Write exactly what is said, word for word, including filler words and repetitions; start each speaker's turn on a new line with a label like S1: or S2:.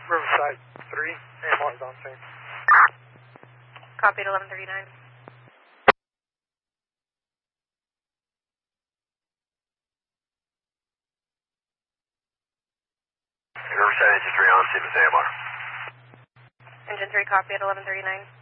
S1: Riverside three, A M R is on scene.
S2: Copy at eleven thirty-nine.
S3: Riverside Engine three on scene with A M R.
S2: Engine three, copy at eleven thirty-nine.